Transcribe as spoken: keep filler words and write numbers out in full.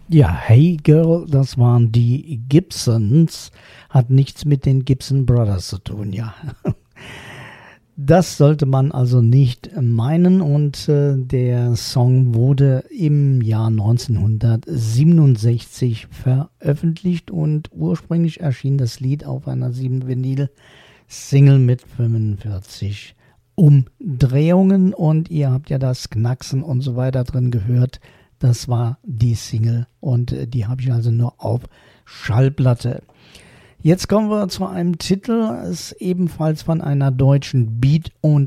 Ja, Hey Girl, das waren die Gibsons. Hat nichts mit den Gibson Brothers zu tun, ja. Das sollte man also nicht meinen und äh, der Song wurde im Jahr neunzehnhundertsiebenundsechzig veröffentlicht und ursprünglich erschien das Lied auf einer sieben Vinyl Single mit fünfundvierzig Umdrehungen und ihr habt ja das Knacksen und so weiter drin gehört. Das war die Single und äh, die habe ich also nur auf Schallplatte. Jetzt kommen wir zu einem Titel, ist ebenfalls von einer deutschen Beat- und